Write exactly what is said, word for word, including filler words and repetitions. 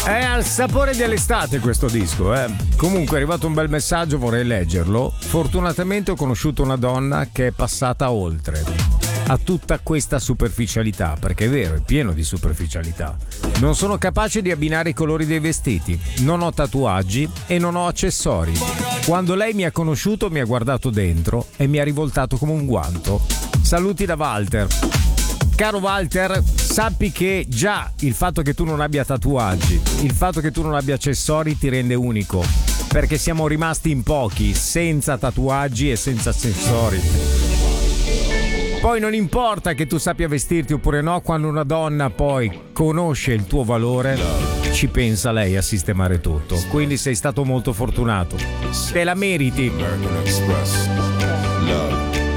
È al sapore dell'estate questo disco, eh. Comunque è arrivato un bel messaggio, vorrei leggerlo. Fortunatamente ho conosciuto una donna che è passata oltre a tutta questa superficialità, perché è vero, è pieno di superficialità. Non sono capace di abbinare i colori dei vestiti, non ho tatuaggi e non ho accessori. Quando lei mi ha conosciuto mi ha guardato dentro e mi ha rivoltato come un guanto. Saluti da Walter. Caro Walter, sappi che già il fatto che tu non abbia tatuaggi, il fatto che tu non abbia accessori ti rende unico, perché siamo rimasti in pochi senza tatuaggi e senza accessori. Poi non importa che tu sappia vestirti oppure no, quando una donna poi conosce il tuo valore, ci pensa lei a sistemare tutto. Quindi sei stato molto fortunato. Te la meriti. American Express. Love.